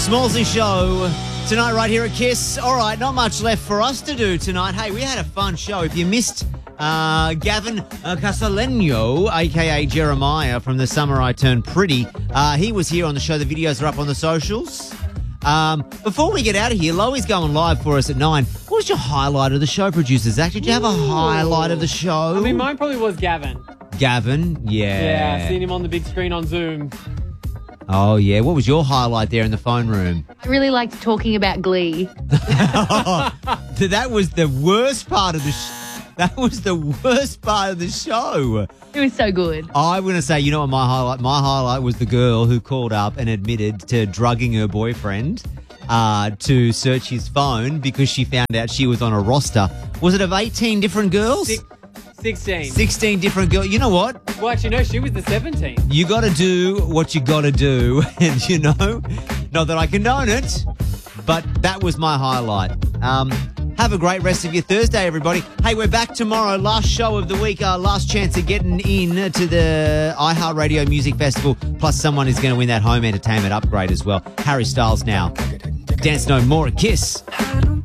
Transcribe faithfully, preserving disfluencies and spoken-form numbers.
Smallsy Show tonight right here at Kiss. All right, not much left for us to do tonight. Hey, we had a fun show. If you missed uh, Gavin uh, Casaleno, a k a. Jeremiah from The Summer I Turned Pretty, uh, he was here on the show. The videos are up on the socials. Um, before we get out of here, Loey's going live for us at nine. What was your highlight of the show, producer Zach? Did you have a highlight of the show? I mean, mine probably was Gavin. Gavin, yeah. Yeah, seeing him on the big screen on Zoom. Oh, yeah. What was your highlight there in the phone room? I really liked talking about Glee. That was the worst part of the show. That was the worst part of the show. It was so good. I'm going to say, you know what my highlight? My highlight was the girl who called up and admitted to drugging her boyfriend uh, to search his phone because she found out she was on a roster. Was it of eighteen different girls? Six, sixteen. sixteen different girls. You know what? Well, actually, no, she was the seventeen. You got to do what you got to do. And, you know, not that I condone it, but that was my highlight. Um, have a great rest of your Thursday, everybody. Hey, we're back tomorrow. Last show of the week. Our last chance of getting in to the iHeartRadio Music Festival. Plus, someone is going to win that home entertainment upgrade as well. Harry Styles now. Dance No More at Kiss.